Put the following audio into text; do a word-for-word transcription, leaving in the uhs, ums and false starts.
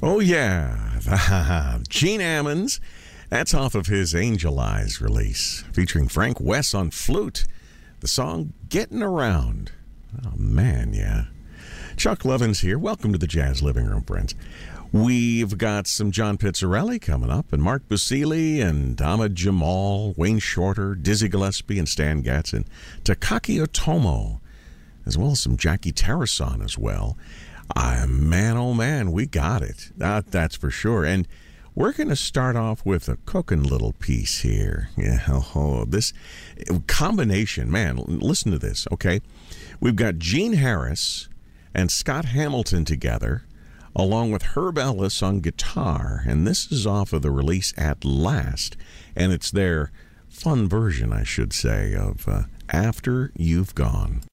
Oh, yeah. Gene Ammons. That's off of his Angel Eyes release, featuring Frank West on flute. The song Getting Around. Oh, man, yeah. Chuck Lovins here. Welcome to the Jazz Living Room, friends. We've got some John Pizzarelli coming up, and Mark Busili, and Ahmad Jamal, Wayne Shorter, Dizzy Gillespie, and Stan Getz, and Takaki Otomo, as well as some Jackie Terrason as well. Uh, man, oh man, we got it. That, that's for sure. And we're going to start off with a cooking little piece here. Yeah, oh, this combination, man, listen to this, okay? We've got Gene Harris and Scott Hamilton together, along with Herb Ellis on guitar. And this is off of the release At Last. And it's their fun version, I should say, of uh, After You've Gone.